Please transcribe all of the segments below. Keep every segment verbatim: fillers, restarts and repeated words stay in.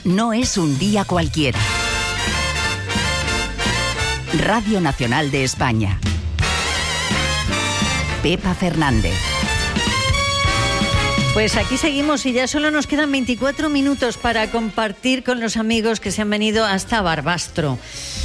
No es un día cualquiera. Radio Nacional de España. Pepa Fernández. Pues aquí seguimos y ya solo nos quedan veinticuatro minutos para compartir con los amigos que se han venido hasta Barbastro.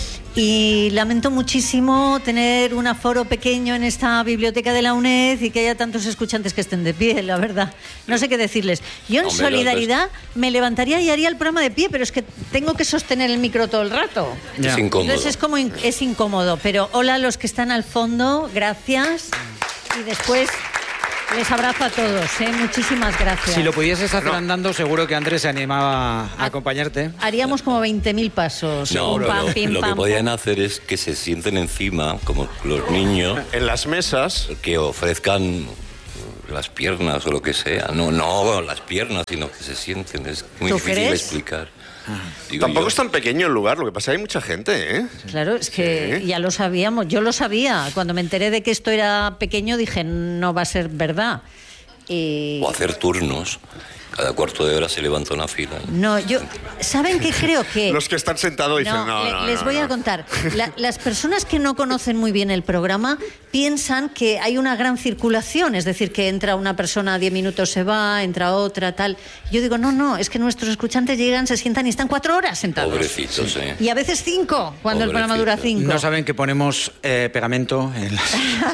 Y lamento muchísimo tener un aforo pequeño en esta biblioteca de la UNED y que haya tantos escuchantes que estén de pie, la verdad. No sé qué decirles. Yo en Hombre, solidaridad pues... me levantaría y haría el programa de pie, pero es que tengo que sostener el micro todo el rato. Es incómodo. Entonces es como in- es incómodo. Pero hola a los que están al fondo, gracias. Y después... les abrazo a todos, ¿eh? Muchísimas gracias. Si lo pudieses hacer no. andando, seguro que Andrés se animaba a acompañarte. Haríamos como veinte mil pasos. No, pim, pero pam, pim, lo pam, que podían pam. hacer es que se sienten encima, como los niños. En las mesas. Que ofrezcan las piernas o lo que sea. No, no las piernas, sino que se sienten. Es muy difícil crees? de explicar. Digo Tampoco yo. es tan pequeño el lugar, lo que pasa es que hay mucha gente, ¿eh? Claro, es que Sí. ya lo sabíamos, yo lo sabía. Cuando me enteré de que esto era pequeño dije, no va a ser verdad. Y... O hacer turnos. Cada cuarto de hora se levanta una fila. No, yo... ¿Saben qué creo que...? Los que están sentados dicen, No, no, le- no, les no, voy no. a contar. La- las personas que no conocen muy bien el programa piensan que hay una gran circulación, es decir, que entra una persona, diez minutos se va, entra otra, tal. Yo digo, no, no, es que nuestros escuchantes llegan, se sientan y están cuatro horas sentados. Pobrecitos, ¿eh? Y a veces cinco, cuando el programa dura Pobrecitos. cinco. No saben que ponemos eh, pegamento en las...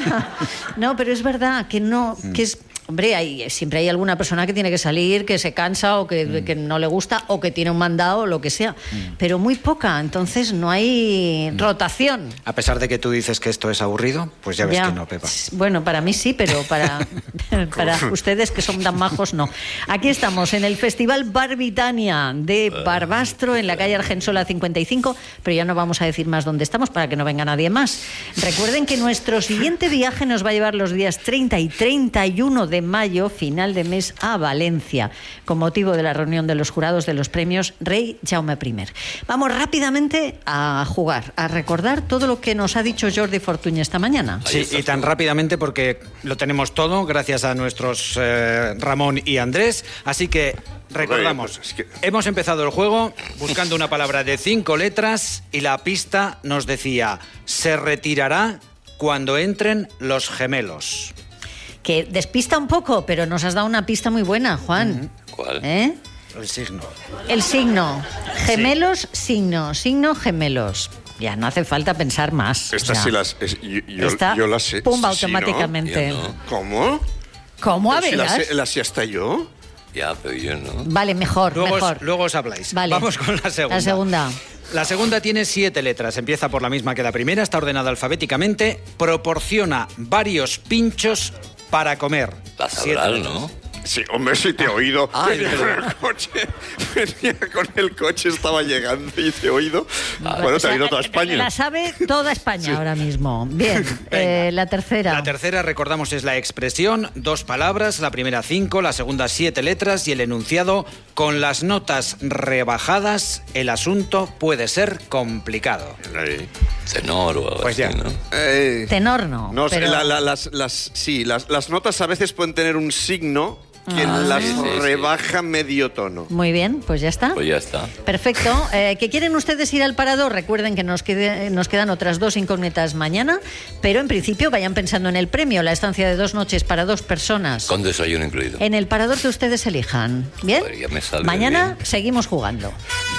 No, pero es verdad que no, que es... Hombre, hay, siempre hay alguna persona que tiene que salir, que se cansa o que, mm. que no le gusta o que tiene un mandado o lo que sea, mm. pero muy poca, entonces no hay mm. rotación. A pesar de que tú dices que esto es aburrido, pues ya ves Ya. que no, Pepa. Bueno, para mí sí, pero para, para ustedes que son tan majos, no. Aquí estamos en el Festival Barbitania de Barbastro, en la calle Argensola cincuenta y cinco, pero ya no vamos a decir más dónde estamos para que no venga nadie más. Recuerden que nuestro siguiente viaje nos va a llevar los días treinta y treinta y uno de mayo, final de mes, a Valencia, con motivo de la reunión de los jurados de los premios Rey Jaume primero. Vamos rápidamente a jugar, a recordar todo lo que nos ha dicho Jordi Fortuny esta mañana. Sí, y tan rápidamente porque lo tenemos todo gracias a nuestros eh, Ramón y Andrés, así que recordamos, Oye, pues es que... hemos empezado el juego buscando una palabra de cinco letras y la pista nos decía, se retirará cuando entren los gemelos. Que despista un poco, pero nos has dado una pista muy buena, Juan. ¿Cuál? ¿Eh? El signo. El signo. Gemelos, signo. Signo, gemelos. Ya no hace falta pensar más. Estas o sea, sí las... Es, yo, yo, esta, yo las sé. pumba, sí, automáticamente. ¿no? Yo no. ¿Cómo? ¿Cómo? A Pero si ver, las sé, las sé hasta yo. Ya, pero yo no. Vale, mejor, Luego mejor. os, luego os habláis. Vale. Vamos con la segunda. La segunda. La segunda tiene siete letras. Empieza por la misma que la primera, está ordenada alfabéticamente. Proporciona varios pinchos para comer. La sabrás, ¿no? Sí, hombre, sí te he oído. Ah, venía, es con verdad. el coche, venía con el coche, estaba llegando y te he oído. Ah, Bueno, o te ha sea, oído toda España. La sabe toda España Sí. ahora mismo. Bien, eh, la tercera. La tercera, recordamos, es la expresión, dos palabras, la primera cinco, la segunda siete letras y el enunciado, con las notas rebajadas, el asunto puede ser complicado. Ahí. Tenor o algo Pues así, ya. ¿no? Eh, Tenor no. no, pero... la- la- las, las, sí, las, las notas a veces pueden tener un signo que Ah. las Sí, sí, sí. rebaja medio tono. Muy bien, pues ya está. Pues ya está. Perfecto. Eh, ¿Que quieren ustedes ir al parador? Recuerden que nos, quede- nos quedan otras dos incógnitas mañana, pero en principio vayan pensando en el premio, la estancia de dos noches para dos personas. Con desayuno incluido. En el parador que ustedes elijan. ¿Bien? Joder, ya me sale Mañana bien. seguimos jugando.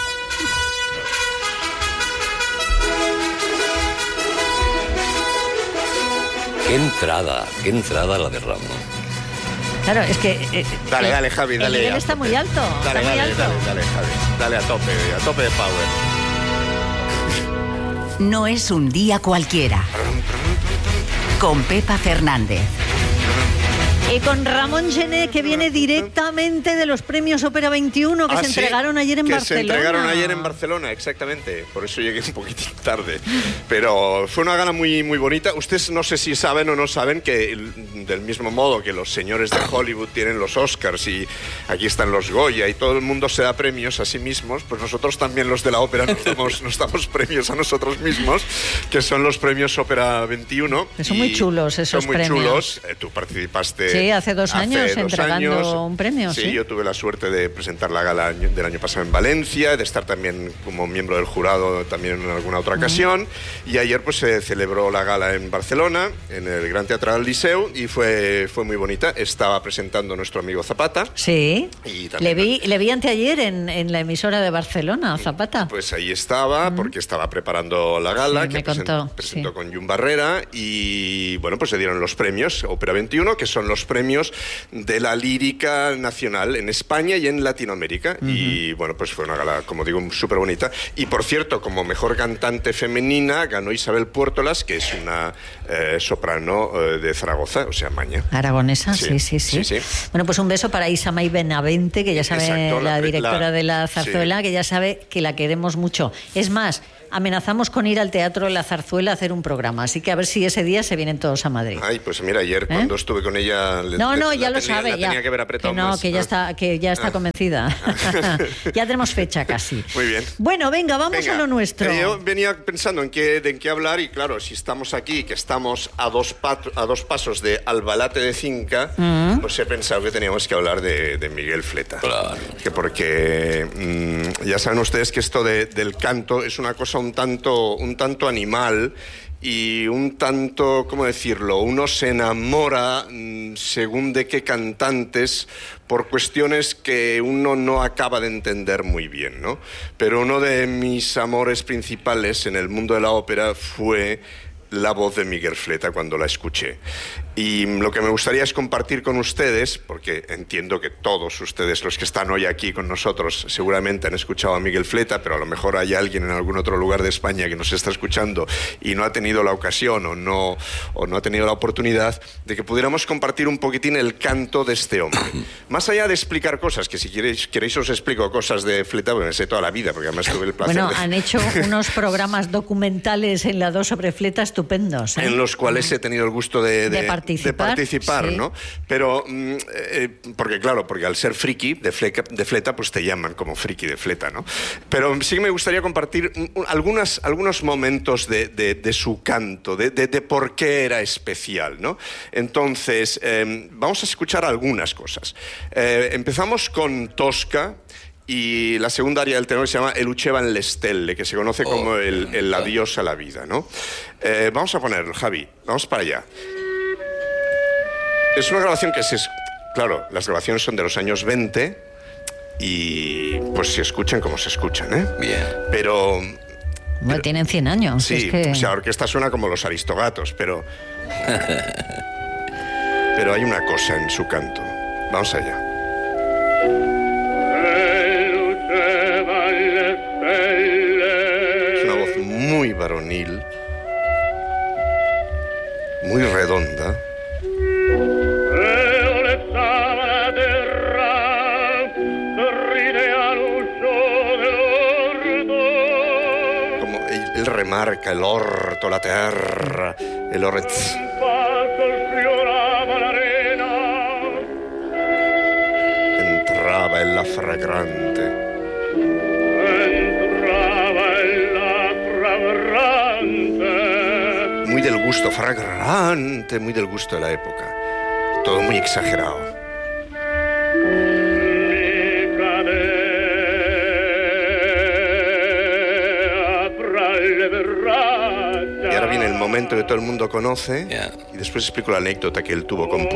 Qué entrada, qué entrada la de Ramón. Claro, es que... eh, Dale, el- dale, Javi, el dale. nivel a está tope. muy alto. Dale, está muy dale, alto. dale, dale, Javi. Dale a tope, a tope de power. No es un día cualquiera. Con Pepa Fernández. Y con Ramón Gené, que viene directamente de los premios Ópera veintiuno, que Ah, se sí, entregaron ayer en que Barcelona. se entregaron ayer en Barcelona, exactamente. Por eso llegué un poquitín tarde. Pero fue una gala muy, muy bonita. Ustedes no sé si saben o no saben que el- del mismo modo que los señores de Hollywood tienen los Oscars y aquí están los Goya y todo el mundo se da premios a sí mismos, pues nosotros también los de la ópera nos damos, nos damos premios a nosotros mismos, que son los premios Ópera veintiuno. Que son y muy chulos esos son muy premios. chulos. Eh, tú participaste sí, hace dos hace años dos entregando años. un premio. Sí, sí, yo tuve la suerte de presentar la gala del año pasado en Valencia, de estar también como miembro del jurado también en alguna otra ocasión. Uh-huh. Y ayer pues se celebró la gala en Barcelona, en el Gran Teatre del Liceu, y fue, fue muy bonita. Estaba presentando nuestro amigo Zapata. Sí, y le vi, le vi anteayer en, en la emisora de Barcelona, Zapata. Pues ahí estaba, uh-huh. porque estaba preparando la gala, sí, que me present, contó, presentó sí. con Jun Barrera, y bueno, pues se dieron los premios Ópera veintiuno, que son los premios de la lírica nacional en España y en Latinoamérica. Uh-huh. Y bueno, pues fue una gala, como digo, súper bonita. Y por cierto, como mejor cantante femenina ganó Isabel Puertolas, que es una eh, soprano eh, de Zaragoza, o sea, maña. Aragonesa, sí sí sí, sí, sí. Bueno, pues un beso para Isa May Benavente, que ya sabe, Exacto, la, la directora la, de la Zarzuela, sí. que ya sabe que la queremos mucho. Es más, amenazamos con ir al Teatro La Zarzuela a hacer un programa, así que a ver si ese día se vienen todos a Madrid. Ay, pues mira, ayer ¿Eh? cuando estuve con ella... Le, no, no, le, ya lo tenía, sabe, ya. Tenía que haber apretado que no, más. que ya ah. está, que ya está ah. convencida. Ya tenemos fecha casi. Muy bien. Bueno, venga, vamos venga. a lo nuestro. Eh, yo venía pensando en qué, en qué hablar, y claro, si estamos aquí, que estamos a dos, pat, a dos pasos de Albalate de Cinca, mm. pues he pensado que teníamos que hablar de, de Miguel Fleta. Claro. Que porque mmm, ya saben ustedes que esto de, del canto es una cosa un tanto, un tanto animal, y un tanto, ¿cómo decirlo? Uno se enamora mmm, según de qué cantantes, por cuestiones que uno no acaba de entender muy bien, ¿no? Pero uno de mis amores principales en el mundo de la ópera fue la voz de Miguel Fleta cuando la escuché. Y lo que me gustaría es compartir con ustedes, porque entiendo que todos ustedes, los que están hoy aquí con nosotros, seguramente han escuchado a Miguel Fleta, pero a lo mejor hay alguien en algún otro lugar de España que nos está escuchando y no ha tenido la ocasión o no, o no ha tenido la oportunidad de que pudiéramos compartir un poquitín el canto de este hombre. Más allá de explicar cosas, que si queréis, queréis os explico cosas de Fleta, porque me sé toda la vida, porque además tuve el placer Bueno, de... han hecho unos programas documentales en la dos sobre Fleta estupendos, ¿eh? En los cuales he tenido el gusto de, de, de participar, de participar sí. ¿no? Pero, eh, porque claro, porque al ser friki de, fleca, de Fleta, pues te llaman como friki de Fleta, ¿no? Pero sí me gustaría compartir algunas, algunos momentos de, de, de su canto, de, de, de por qué era especial, ¿no? Entonces, eh, vamos a escuchar algunas cosas. Eh, empezamos con Tosca, y la segunda aria del tenor se llama El Uccevan le stelle, que se conoce oh, como el, el adiós a la vida, ¿no? Eh, vamos a ponerlo, Javi, vamos para allá. Es una grabación que es... Claro, las grabaciones son de los años veinte y pues se escuchan como se escuchan, ¿eh? Bien. Pero... Bueno, pero tienen cien años. Sí, es que... o sea, la orquesta suena como los Aristogatos, pero... pero hay una cosa en su canto. Vamos allá. Es una voz muy varonil, muy redonda. Como él, él remarca el orto, la terra, el orez. Entraba en la fragrante. Muy del gusto, fragrante, muy del gusto de la época. Todo muy exagerado. Y ahora viene el momento que todo el mundo conoce, yeah. y después explico la anécdota que él tuvo con